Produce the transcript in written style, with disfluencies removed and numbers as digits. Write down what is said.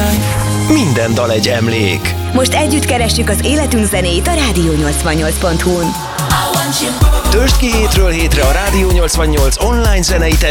Minden dal egy emlék. Most együtt keressük az életünk zenéit a Rádió 88.hu-n. Töltsd ki hétről hétre a Rádió 88 online zenei